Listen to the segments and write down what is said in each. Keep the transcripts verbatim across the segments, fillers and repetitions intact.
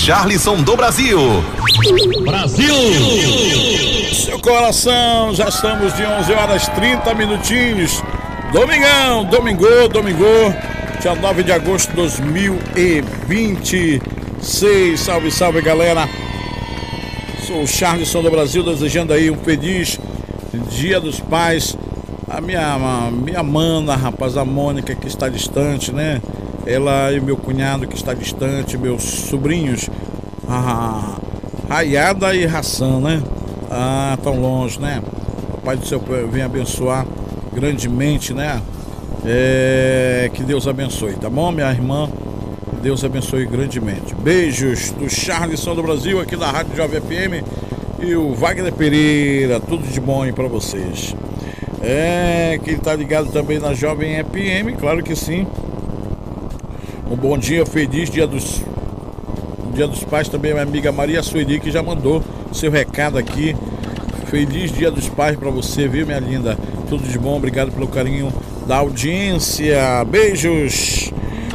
Charleston do Brasil. Brasil! Seu coração, já estamos de onze horas trinta minutinhos. Domingão, domingo, domingo, dia nove de agosto de dois mil e vinte e seis. Salve, salve, galera. Sou o Charleston do Brasil, desejando aí um feliz Dia dos Pais. A minha, a minha mana, rapaz, a Mônica, que está distante, né? Ela e meu cunhado, que está distante, meus sobrinhos, a Rayada e Hassan, né? Ah, tão longe, né? O Pai do Céu vem abençoar grandemente, né? É, que Deus abençoe, tá bom, minha irmã? Que Deus abençoe grandemente. Beijos do Charleston do Brasil, aqui da Rádio Jovem F M, e o Wagner Pereira, tudo de bom aí pra vocês. É, quem tá ligado também na Jovem F M, claro que sim. Um bom dia, feliz dia dos Dia dos Pais também, minha amiga Maria Sueli, que já mandou seu recado aqui. Feliz Dia dos Pais pra você, viu, minha linda? Tudo de bom, obrigado pelo carinho da audiência. Beijos.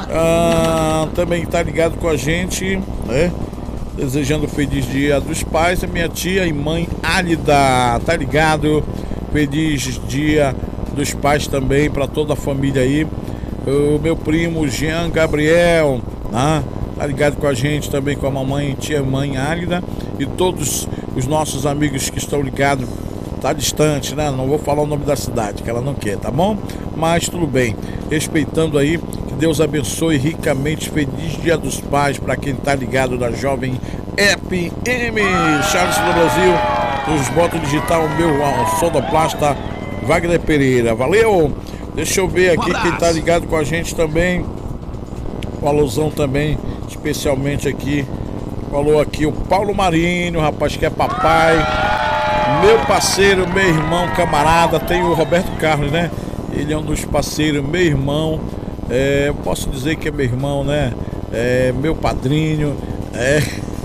Ah, também tá ligado com a gente, né? Desejando feliz Dia dos Pais, a minha tia e mãe Álida, tá ligado? Feliz Dia dos Pais também para toda a família aí. O meu primo Jean Gabriel, né? Tá ligado com a gente também, com a mamãe, tia mãe Álida, e todos os nossos amigos que estão ligados. Tá distante, né? Não vou falar o nome da cidade, que ela não quer, tá bom? Mas tudo bem, respeitando aí, que Deus abençoe ricamente. Feliz Dia dos Pais para quem tá ligado da Jovem F M, Charles do Brasil. Os botos digital, o meu sonoplasta Wagner Pereira, valeu? Deixa eu ver aqui quem tá ligado com a gente também. O alusão também, especialmente aqui. Falou aqui o Paulo Marinho, rapaz, que é papai. Meu parceiro, meu irmão, camarada. Tem o Roberto Carlos, né? Ele é um dos parceiros, meu irmão. É, eu posso dizer que é meu irmão, né? É, meu padrinho. É.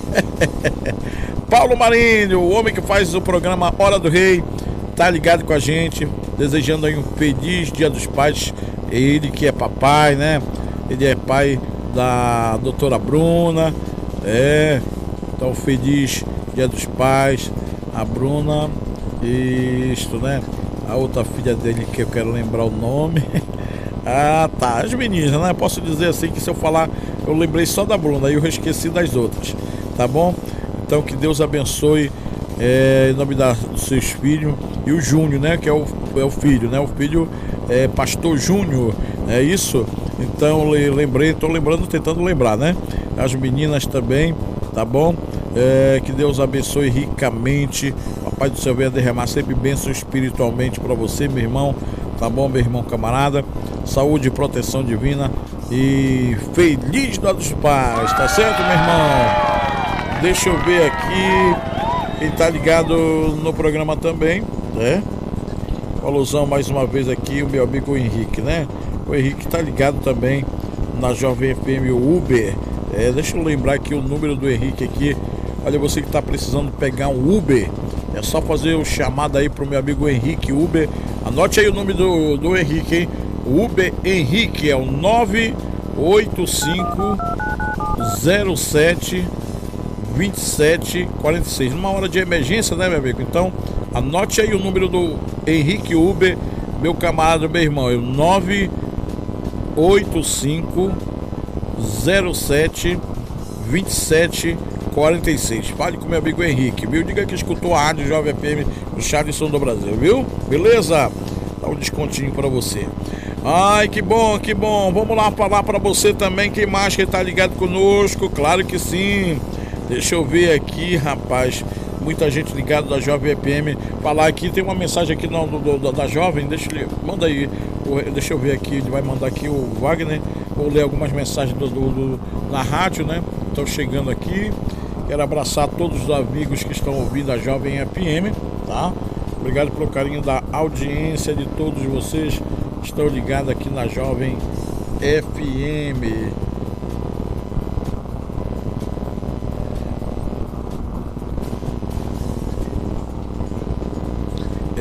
Paulo Marinho, o homem que faz o programa Hora do Rei, tá ligado com a gente, desejando aí um feliz Dia dos Pais. Ele que é papai, né? Ele é pai da doutora Bruna. É, então feliz Dia dos Pais, a Bruna. Isto, né? A outra filha dele, que eu quero lembrar o nome. Ah, tá, as meninas, né? Posso dizer assim que se eu falar, eu lembrei só da Bruna e eu esqueci das outras, tá bom? Então que Deus abençoe, é, em nome da, dos seus filhos. E o Júnior, né? Que é o, é o filho, né? O filho é Pastor Júnior, é isso? Então lembrei, tô lembrando, tentando lembrar, né? As meninas também, tá bom? É, que Deus abençoe ricamente. Papai do Céu venha derramar sempre bênção espiritualmente para você, meu irmão, tá bom, meu irmão camarada? Saúde e proteção divina e feliz Dia dos Pais, tá certo, meu irmão? Deixa eu ver aqui quem tá ligado no programa também, né? Alusão mais uma vez aqui, o meu amigo Henrique, né? O Henrique tá ligado também na Jovem F M, o Uber. É, deixa eu lembrar aqui o número do Henrique aqui. Olha, você que tá precisando pegar um Uber, é só fazer o chamado aí pro meu amigo Henrique Uber. Anote aí o nome do, do Henrique, hein? O Uber Henrique é o nove oito cinco zero sete vinte e sete quarenta e seis. Numa hora de emergência, né, meu amigo? Então, anote aí o número do Henrique Uber, meu camarada, meu irmão. É o nove oito cinco zero sete vinte e sete quarenta e seis. Fale com meu amigo Henrique, viu? Diga que escutou a Rádio Jovem F M do Charleston do Brasil, viu? Beleza? Dá um descontinho pra você. Ai, que bom, que bom. Vamos lá falar pra você também. Quem mais que tá ligado conosco? Claro que sim. Deixa eu ver aqui, rapaz. Muita gente ligada da Jovem F M. Falar aqui, tem uma mensagem aqui no, do, do, da Jovem. Deixa ele, manda aí. Deixa eu ver aqui. Ele vai mandar aqui o Wagner. Vou ler algumas mensagens do, do, do, na rádio, né? Estão chegando aqui. Quero abraçar todos os amigos que estão ouvindo a Jovem F M, tá? Obrigado pelo carinho da audiência de todos vocês que estão ligados aqui na Jovem F M.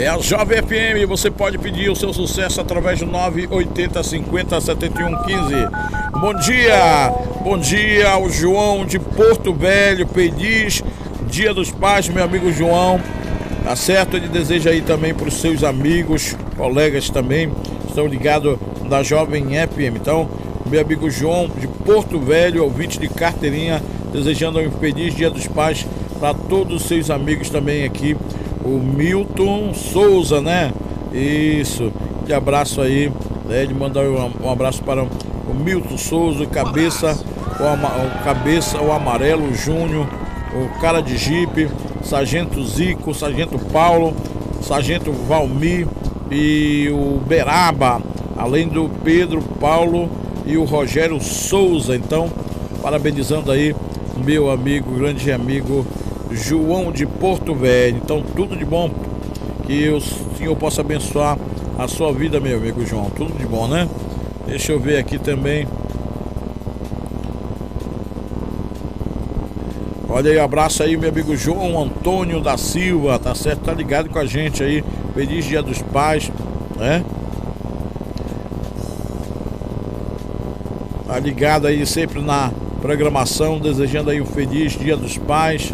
É a Jovem F M, você pode pedir o seu sucesso através do nove oito zero cinquenta setenta e um quinze. Bom dia, bom dia ao João de Porto Velho, Pedis, Dia dos Pais, meu amigo João, tá certo? Ele deseja aí também para os seus amigos, colegas também, estão ligados da Jovem F M. Então, meu amigo João de Porto Velho, ouvinte de carteirinha, desejando um feliz Dia dos Pais para todos os seus amigos também aqui. O Milton Souza, né? Isso. De abraço aí. Né? Ele manda um, um abraço para o Milton Souza, cabeça, o, ama, o cabeça, o amarelo, o Júnior, o cara de jipe, Sargento Zico, Sargento Paulo, Sargento Valmir e o Beraba, além do Pedro Paulo e o Rogério Souza. Então, parabenizando aí meu amigo, grande amigo João de Porto Velho. Então, tudo de bom, que o Senhor possa abençoar a sua vida, meu amigo João. Tudo de bom, né? Deixa eu ver aqui também. Olha aí, abraço aí, meu amigo João Antônio da Silva, tá certo? Tá ligado com a gente aí. Feliz Dia dos Pais, né? Tá ligado aí sempre na programação, desejando aí um feliz Dia dos Pais.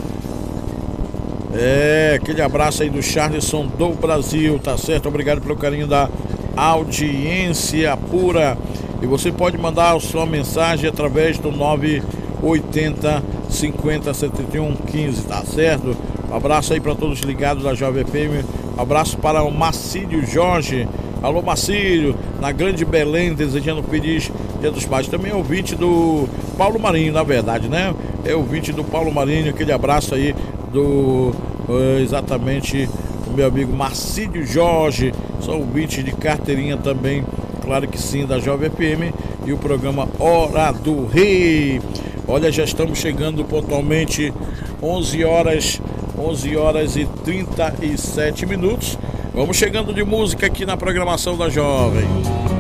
É, aquele abraço aí do Charleson do Brasil, tá certo? Obrigado pelo carinho da audiência pura. E você pode mandar a sua mensagem através do nove oito zero cinquenta setenta e um quinze, tá certo? Um abraço aí para todos ligados da Jovem F M. Um abraço para o Marcílio Jorge. Alô, Marcílio, na Grande Belém, desejando um feliz Dia dos Pais. Também é ouvinte do Paulo Marinho, na verdade, né? É ouvinte do Paulo Marinho, aquele abraço aí do uh, exatamente o meu amigo Marcílio Jorge. São ouvintes de carteirinha também, claro que sim, da Jovem F M e o programa Hora do Rei. Olha, já estamos chegando pontualmente onze horas e trinta e sete minutos. Vamos chegando de música aqui na programação da Jovem.